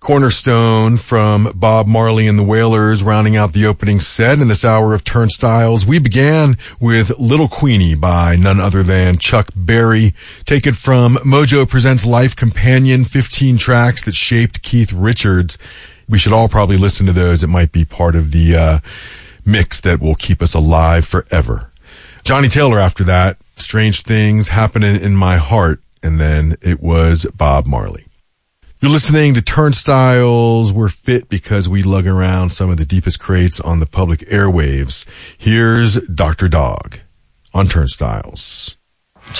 Cornerstone from Bob Marley and the Wailers, rounding out the opening set in this hour of Turnstiles. We began with Little Queenie by none other than Chuck Berry, taken from Mojo Presents Life Companion, 15 tracks that shaped Keith Richards. We should all probably listen to those. It might be part of the mix that will keep us alive forever. Johnny Taylor after that, Strange Things Happening in My Heart, and then it was Bob Marley. You're listening to Turnstiles. We're fit because we lug around some of the deepest crates on the public airwaves. Here's Dr. Dog on Turnstiles.